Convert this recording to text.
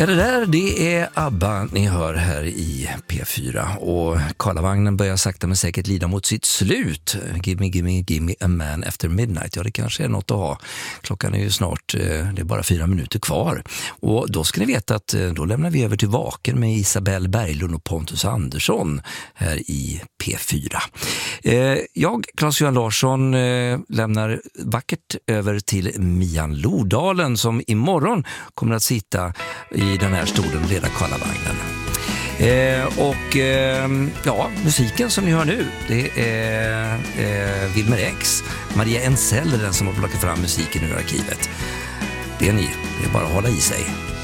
Ja, det är ABBA ni hör här i P4 och Karlavagnen börjar sakta men säkert lida mot sitt slut. Give me a man after midnight. Ja, det kanske är något att ha. Klockan är ju snart, det är bara 4 minuter kvar. Och då ska ni veta att då lämnar vi över till Vaken med Isabelle Berglund och Pontus Andersson här i P4. Jag, Claes-Johan Larsson, lämnar vackert över till Mian Lodalen som imorgon kommer att sitta i den här stolen och leda Karlavagnen. Musiken som ni hör nu, det är Wilmer X. Maria Ensell är den som har plockat fram musiken ur arkivet. Det är ni, det är bara att hålla i sig.